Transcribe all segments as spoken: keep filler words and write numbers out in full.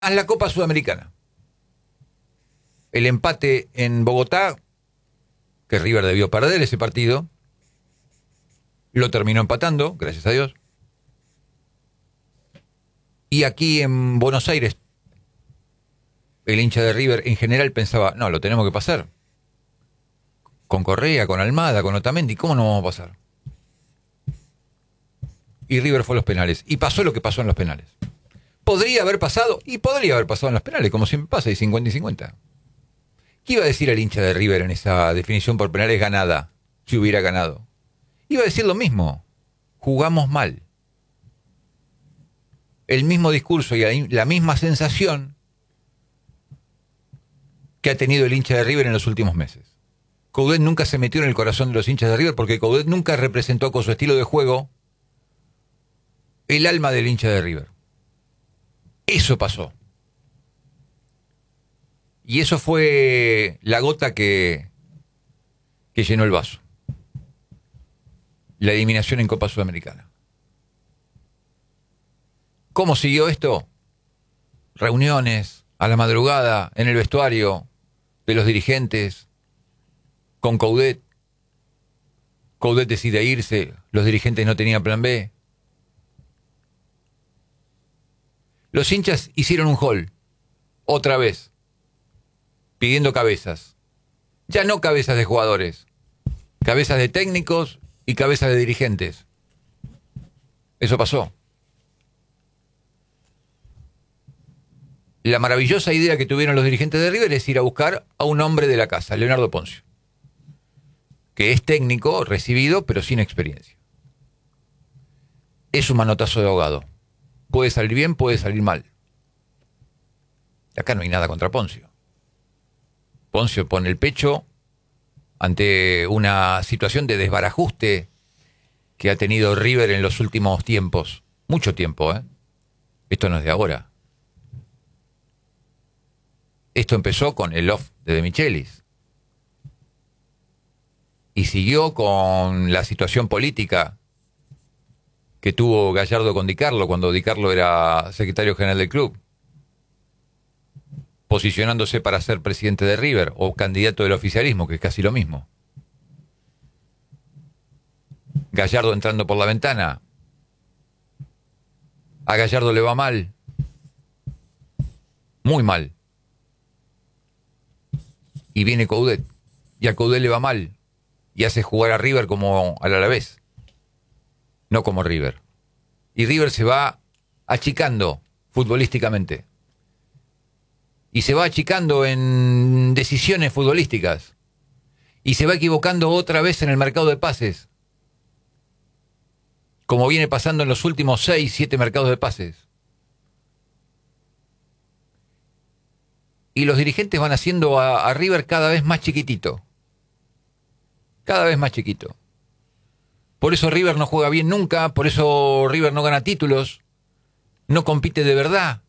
a la Copa Sudamericana. El empate en Bogotá, que River debió perder ese partido, lo terminó empatando, gracias a Dios. Y aquí en Buenos Aires, el hincha de River en general pensaba, no, lo tenemos que pasar. Con Correa, con Almada, con Otamendi, ¿cómo no vamos a pasar? Y River fue a los penales. Y pasó lo que pasó en los penales. Podría haber pasado, y podría haber pasado en los penales, como siempre pasa, y cincuenta y cincuenta. ¿Qué iba a decir el hincha de River en esa definición por penales ganada, si hubiera ganado? Iba a decir lo mismo. Jugamos mal. El mismo discurso y la misma sensación que ha tenido el hincha de River en los últimos meses. Coudet nunca se metió en el corazón de los hinchas de River porque Coudet nunca representó con su estilo de juego el alma del hincha de River. Eso pasó. Y eso fue la gota que, que llenó el vaso. La eliminación en Copa Sudamericana. ¿Cómo siguió esto? Reuniones a la madrugada en el vestuario de los dirigentes con Coudet. Coudet decide irse, los dirigentes no tenían plan B. Los hinchas hicieron un hall, otra vez, pidiendo cabezas. Ya no cabezas de jugadores, cabezas de técnicos y cabezas de dirigentes. Eso pasó. La maravillosa idea que tuvieron los dirigentes de River es ir a buscar a un hombre de la casa, Leonardo Poncio, que es técnico, recibido, pero sin experiencia. Es un manotazo de ahogado. Puede salir bien, puede salir mal. Acá no hay nada contra Poncio. Poncio pone el pecho ante una situación de desbarajuste que ha tenido River en los últimos tiempos. Mucho tiempo, ¿eh? Esto no es de ahora. Esto empezó con el off de De Michelis. Y siguió con la situación política que tuvo Gallardo con Di Carlo cuando Di Carlo era secretario general del club, posicionándose para ser presidente de River o candidato del oficialismo, que es casi lo mismo. Gallardo entrando por la ventana. A Gallardo le va mal. Muy mal. Y viene Coudet. Y a Coudet le va mal. Y hace jugar a River como al Alavés. No como River. Y River se va achicando futbolísticamente. Y se va achicando en decisiones futbolísticas. Y se va equivocando otra vez en el mercado de pases. Como viene pasando en los últimos seis, siete mercados de pases. Y los dirigentes van haciendo a, a River cada vez más chiquitito. Cada vez más chiquito. Por eso River no juega bien nunca, por eso River no gana títulos, no compite de verdad.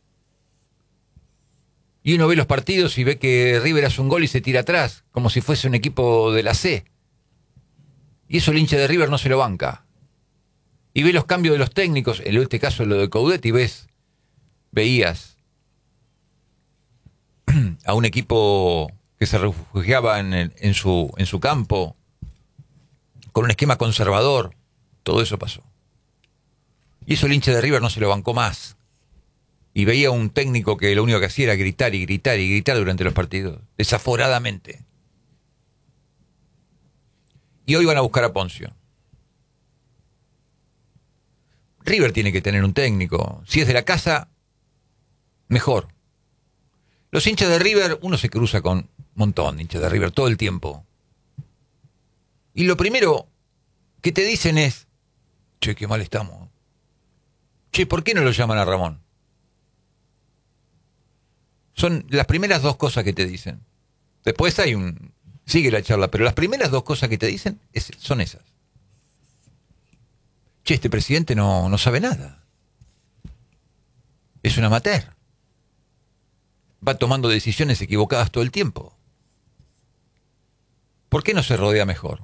Y uno ve los partidos y ve que River hace un gol y se tira atrás, como si fuese un equipo de la C. Y eso el hincha de River no se lo banca. Y ve los cambios de los técnicos, en este caso lo de Coudet, y ves, veías a un equipo que se refugiaba en, el, en, su, en su campo, con un esquema conservador. Todo eso pasó. Y eso el hincha de River no se lo bancó más. Y veía un técnico que lo único que hacía era gritar y gritar y gritar durante los partidos, desaforadamente. Y hoy van a buscar a Poncio. River tiene que tener un técnico. Si es de la casa, mejor. Los hinchas de River, uno se cruza con un montón de hinchas de River todo el tiempo. Y lo primero que te dicen es, che, qué mal estamos. Che, ¿por qué no lo llaman a Ramón? Son las primeras dos cosas que te dicen. Después hay un... sigue la charla, pero las primeras dos cosas que te dicen es, son esas. Che, este presidente no, no sabe nada. Es un amateur. Va tomando decisiones equivocadas todo el tiempo. ¿Por qué no se rodea mejor?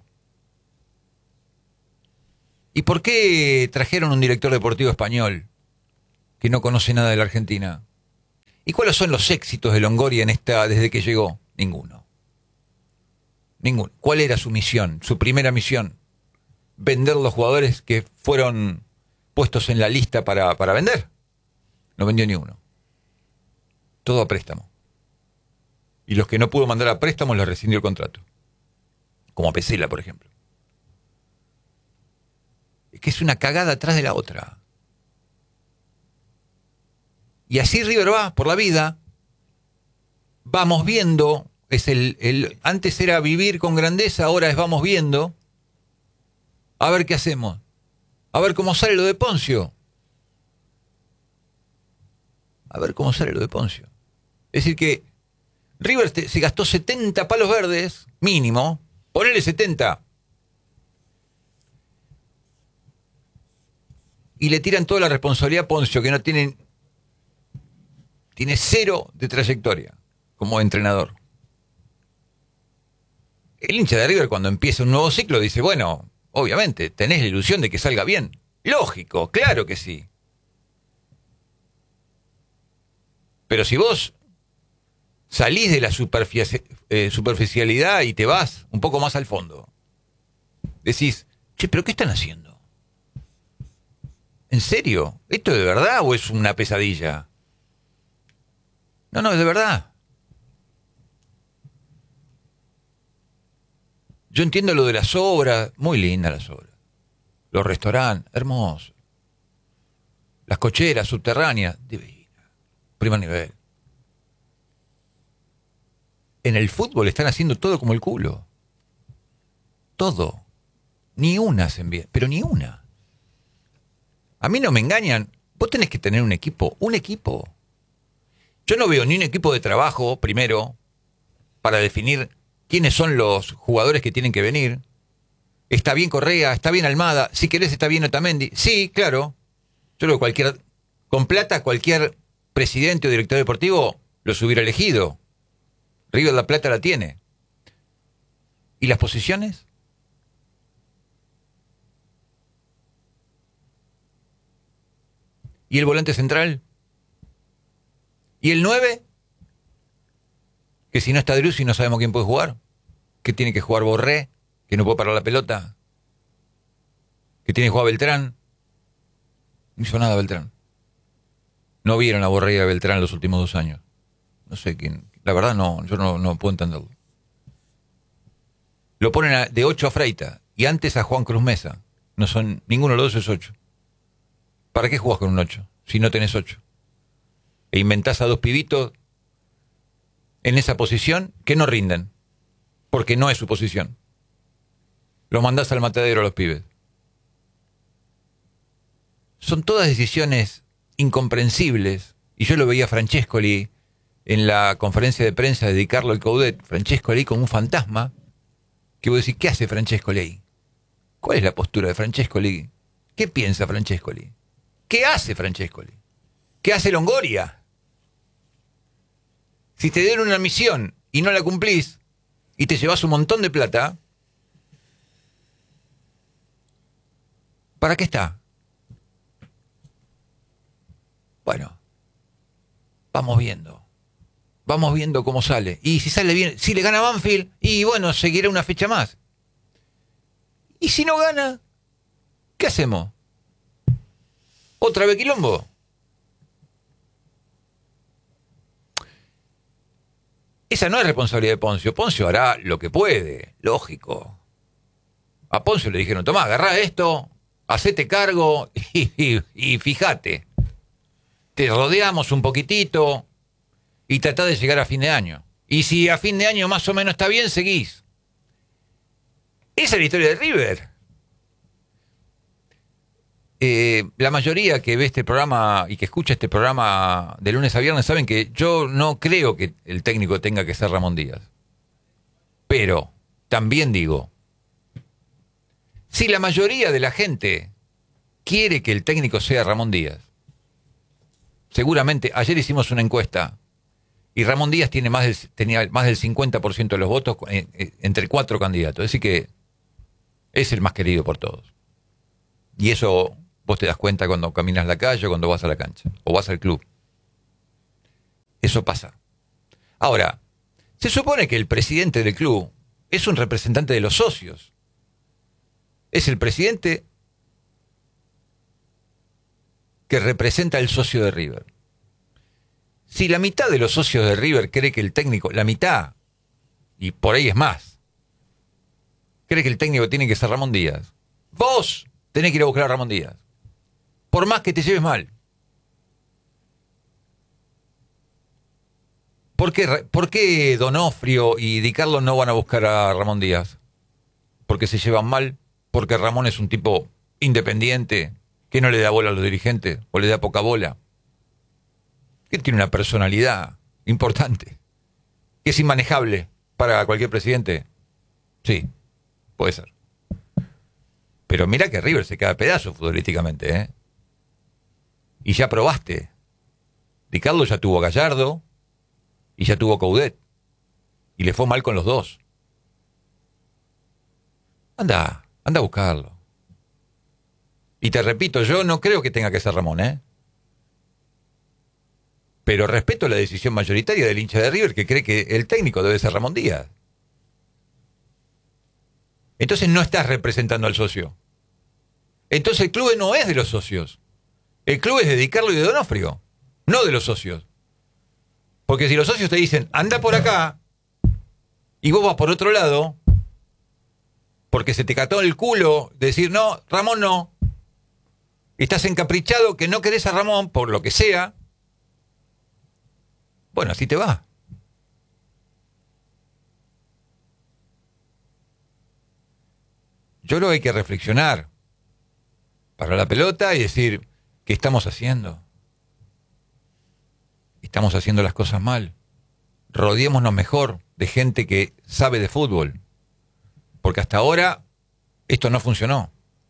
¿Y por qué trajeron un director deportivo español que no conoce nada de la Argentina? ¿Y cuáles son los éxitos de Longoria en esta, desde que llegó? Ninguno. Ninguno. ¿Cuál era su misión? Su primera misión. Vender los jugadores que fueron puestos en la lista para, para vender. No vendió ni uno. Todo a préstamo. Y los que no pudo mandar a préstamo les rescindió el contrato. Como a Pesela, por ejemplo. Es que es una cagada atrás de la otra. Y así River va por la vida. Vamos viendo. Es el, el, antes era vivir con grandeza, ahora es vamos viendo. A ver qué hacemos. A ver cómo sale lo de Poncio. A ver cómo sale lo de Poncio. Es decir que River te, se gastó setenta palos verdes, mínimo. Ponele setenta. Y le tiran toda la responsabilidad a Poncio, que no tiene, tiene cero de trayectoria como entrenador. El hincha de River, cuando empieza un nuevo ciclo, dice, bueno, obviamente, tenés la ilusión de que salga bien. Lógico, claro que sí. Pero si vos salís de la superfici- eh, superficialidad y te vas un poco más al fondo, decís, che, ¿pero qué están haciendo? ¿En serio? ¿Esto es de verdad o es una pesadilla? No, no, es de verdad. Yo entiendo lo de las obras, muy lindas las obras. Los restaurantes, hermosos. Las cocheras subterráneas, divinas. Primer nivel. En el fútbol están haciendo todo como el culo. Todo. Ni una hacen bien, pero ni una. A mí no me engañan. Vos tenés que tener un equipo, un equipo. Yo no veo ni un equipo de trabajo, primero, para definir quiénes son los jugadores que tienen que venir. Está bien Correa, está bien Almada, si querés está bien Otamendi. Sí, claro. Yo creo que cualquier, con plata cualquier presidente o director deportivo los hubiera elegido. River la plata la tiene. ¿Y las posiciones? ¿Y el volante central? ¿Y el nueve? Que si no está Driussi no sabemos quién puede jugar. Que tiene que jugar Borré, que no puede parar la pelota. Que tiene que jugar Beltrán. No hizo nada Beltrán. No vieron a Borré y a Beltrán los últimos dos años. No sé quién. La verdad no, yo no, no puedo entenderlo. Lo ponen a, de ocho a Freita y antes a Juan Cruz Mesa. No son, ninguno de los dos es ocho. ¿Para qué jugás con un ocho si no tenés ocho? E inventás a dos pibitos en esa posición que no rinden, porque no es su posición. Los mandás al matadero a los pibes. Son todas decisiones incomprensibles. Y yo lo veía a Francescoli en la conferencia de prensa de Di Carlo y Coudet. Francescoli como un fantasma. Que vos decís, ¿qué hace Francescoli ahí? ¿Cuál es la postura de Francescoli? ¿Qué piensa Francescoli? ¿Qué hace Francescoli? ¿Qué hace Longoria? Si te dieron una misión y no la cumplís y te llevas un montón de plata, ¿para qué está? Bueno, vamos viendo. Vamos viendo cómo sale. Y si sale bien, si le gana Banfield, y bueno, seguirá una fecha más. Y si no gana, ¿qué hacemos? ¿Otra vez quilombo? Esa no es responsabilidad de Poncio. Poncio hará lo que puede, lógico. A Poncio le dijeron, tomá, agarrá esto, hacete cargo y, y, y fíjate. Te rodeamos un poquitito y tratá de llegar a fin de año. Y si a fin de año más o menos está bien, seguís. Esa es la historia de River. Eh, la mayoría que ve este programa y que escucha este programa de lunes a viernes saben que yo no creo que el técnico tenga que ser Ramón Díaz. Pero también digo, si la mayoría de la gente quiere que el técnico sea Ramón Díaz, seguramente, ayer hicimos una encuesta y Ramón Díaz tiene más del, tenía más del cincuenta por ciento de los votos eh, eh, entre cuatro candidatos. Es decir que es el más querido por todos. Y eso vos te das cuenta cuando caminas la calle o cuando vas a la cancha o vas al club. Eso pasa. Ahora, se supone que el presidente del club es un representante de los socios. Es el presidente que representa al socio de River. Si la mitad de los socios de River cree que el técnico, la mitad, y por ahí es más, cree que el técnico tiene que ser Ramón Díaz, vos tenés que ir a buscar a Ramón Díaz. Por más que te lleves mal. ¿Por qué, por qué Donofrio y Di Carlo no van a buscar a Ramón Díaz? ¿Porque se llevan mal? ¿Porque Ramón es un tipo independiente que no le da bola a los dirigentes o le da poca bola? Que tiene una personalidad importante, que es inmanejable para cualquier presidente. Sí, puede ser. Pero mira que River se cae a pedazos futbolísticamente, ¿eh? Y ya probaste. Di Carlo ya tuvo a Gallardo y ya tuvo a Coudet. Y le fue mal con los dos. Anda, anda a buscarlo. Y te repito, yo no creo que tenga que ser Ramón, ¿eh? Pero respeto la decisión mayoritaria del hincha de River que cree que el técnico debe ser Ramón Díaz. Entonces no estás representando al socio. Entonces el club no es de los socios. El club es de Di Carlo y de Donofrio, no de los socios. Porque si los socios te dicen, anda por acá, y vos vas por otro lado, porque se te cató el culo decir, no, Ramón no, y estás encaprichado que no querés a Ramón, por lo que sea, bueno, así te va. Yo creo que hay que reflexionar para la pelota y decir, ¿qué estamos haciendo? Estamos haciendo las cosas mal. Rodeémonos mejor de gente que sabe de fútbol. Porque hasta ahora esto no funcionó.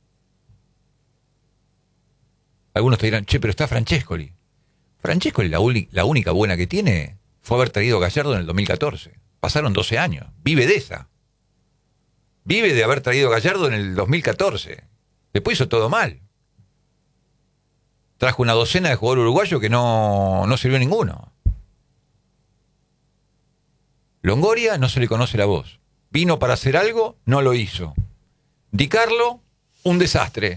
Algunos te dirán, che, pero está Francescoli. Francescoli, la, la única buena que tiene fue haber traído a Gallardo en el dos mil catorce. Pasaron doce años. Vive de esa. Vive de haber traído a Gallardo en el dos mil catorce. Después hizo todo mal. Trajo una docena de jugadores uruguayos que no, no sirvió ninguno. Longoria no se le conoce la voz. Vino para hacer algo, no lo hizo. Di Carlo, un desastre.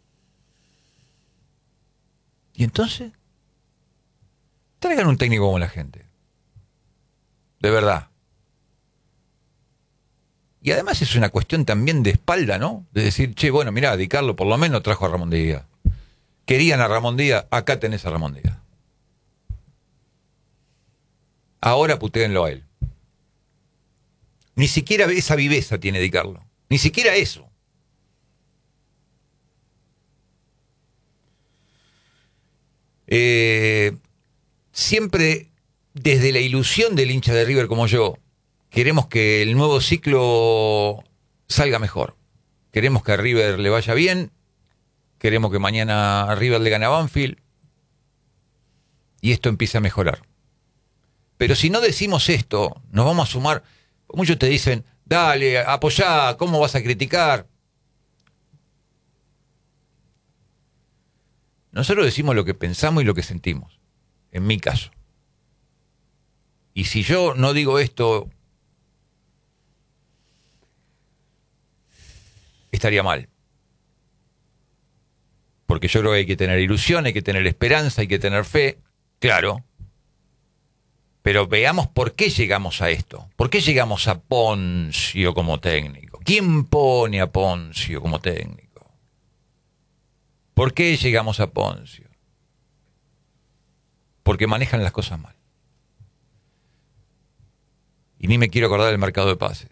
¿Y entonces? Traigan un técnico como la gente. De verdad. Y además es una cuestión también de espalda, ¿no? De decir, che, bueno, mirá, Di Carlo por lo menos trajo a Ramón Díaz. Querían a Ramón Díaz, acá tenés a Ramón Díaz. Ahora putéenlo a él. Ni siquiera esa viveza tiene Di Carlo. Ni siquiera eso. Eh, siempre desde la ilusión del hincha de River como yo, queremos que el nuevo ciclo salga mejor. Queremos que a River le vaya bien. Queremos que mañana a River le gane a Banfield. Y esto empiece a mejorar. Pero si no decimos esto, nos vamos a sumar. Muchos te dicen, dale, apoyá, ¿cómo vas a criticar? Nosotros decimos lo que pensamos y lo que sentimos. En mi caso. Y si yo no digo esto, estaría mal. Porque yo creo que hay que tener ilusión, hay que tener esperanza, hay que tener fe, claro. Pero veamos por qué llegamos a esto. ¿Por qué llegamos a Poncio como técnico? ¿Quién pone a Poncio como técnico? ¿Por qué llegamos a Poncio? Porque manejan las cosas mal. Y ni me quiero acordar del mercado de pases.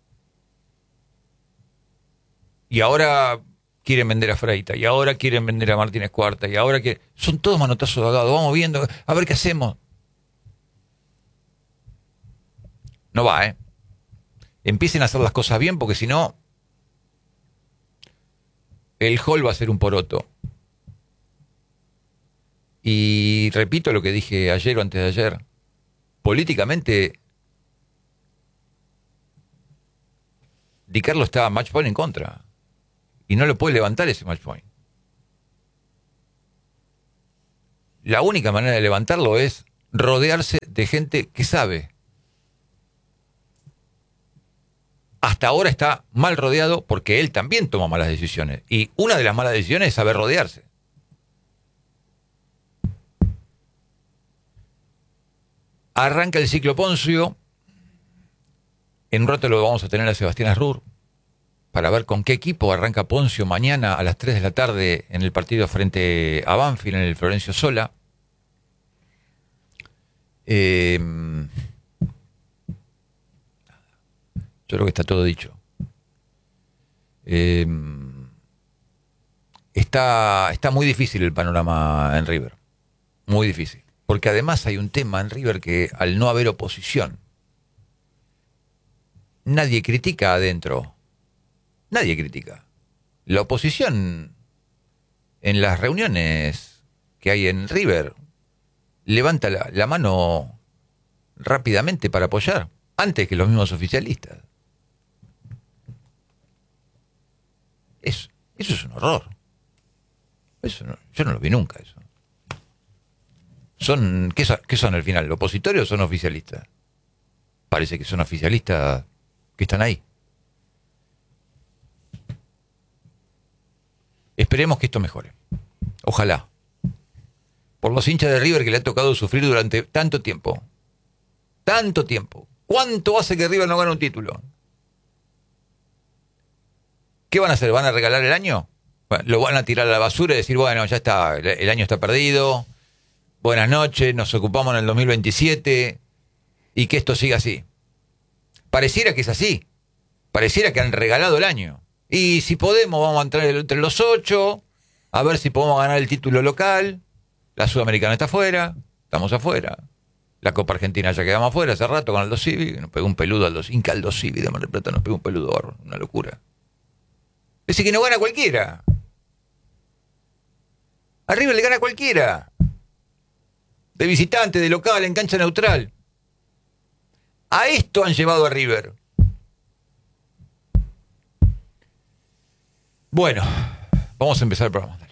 Y ahora quieren vender a Freita, y ahora quieren vender a Martínez Cuarta, y ahora que son todos manotazos de agado. Vamos viendo, a ver qué hacemos. No va, ¿eh? Empiecen a hacer las cosas bien, porque si no, el hall va a ser un poroto. Y repito lo que dije ayer o antes de ayer. Políticamente, Di Carlo estaba match point en contra. Y no lo puede levantar ese match point. La única manera de levantarlo es rodearse de gente que sabe. Hasta ahora está mal rodeado porque él también toma malas decisiones. Y una de las malas decisiones es saber rodearse. Arranca el ciclo Ponzio. En un rato lo vamos a tener a Sebastián Asrur para ver con qué equipo arranca Ponzio mañana a las tres de la tarde en el partido frente a Banfield en el Florencio Sola. Eh, yo creo que está todo dicho. Eh, está, está muy difícil el panorama en River. Muy difícil. Porque además hay un tema en River que al no haber oposición, nadie critica adentro. Nadie critica. La oposición en las reuniones que hay en River levanta la, la mano rápidamente para apoyar, antes que los mismos oficialistas. Eso, eso es un horror. Eso no, yo no lo vi nunca, eso. Son, ¿qué, son, ¿Qué son al final? ¿Opositores o son oficialistas? Parece que son oficialistas que están ahí. Esperemos que esto mejore. Ojalá. Por los hinchas de River que le ha tocado sufrir durante tanto tiempo. Tanto tiempo. ¿Cuánto hace que River no gane un título? ¿Qué van a hacer? ¿Van a regalar el año? Bueno, lo van a tirar a la basura y decir, bueno, ya está, el año está perdido. Buenas noches, nos ocupamos en el dos mil veintisiete y que esto siga así. Pareciera que es así. Pareciera que han regalado el año. Y si podemos, vamos a entrar entre los ocho, a ver si podemos ganar el título local. La Sudamericana está afuera, estamos afuera. La Copa Argentina ya quedamos afuera hace rato con Aldo Civi. Nos pegó un peludo Aldo Civi, Inca Aldo Civi de Mar del Plata, nos pegó un peludo, una locura. Es decir, que no gana cualquiera. Arriba le gana cualquiera. De visitante, de local, en cancha neutral. A esto han llevado a River. Bueno, vamos a empezar el programa.